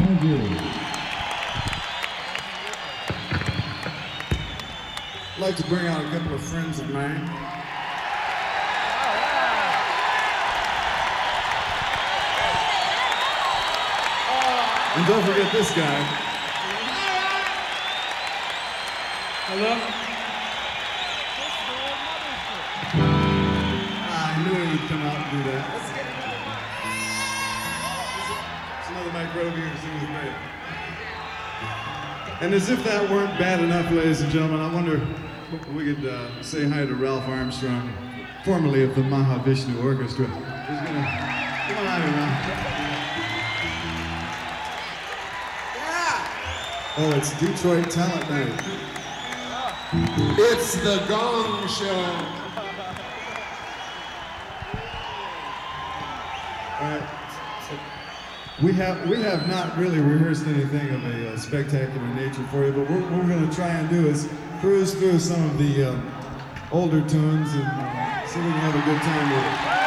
Donahue. I'd like to bring out a couple of friends of mine. And don't forget this guy. Hello? I knew he would come out and do that. There's another Mike Roby who sings great. And as if that weren't bad enough, ladies and gentlemen, I wonder if we could say hi to Ralph Armstrong, formerly of the Mahavishnu Orchestra. He's gonna come on out here, Ralph. Oh, it's Detroit Talent Night. It's the Gong Show. All right. We have not really rehearsed anything of a spectacular nature for you, but what we're going to try and do is cruise through some of the older tunes and see if we can have a good time with it.